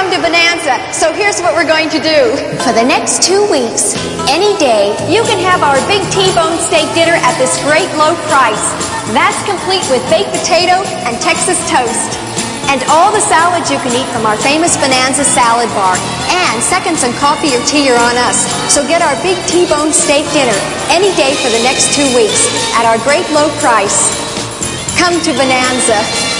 come to Bonanza, so here's what we're going to do. For the next 2 weeks, any day, you can have our big T-bone steak dinner at this great low price. That's complete with baked potato and Texas toast. And all the salads you can eat from our famous Bonanza salad bar. And seconds on coffee or tea are on us. So get our big T-bone steak dinner any day for the next 2 weeks at our great low price. Come to Bonanza.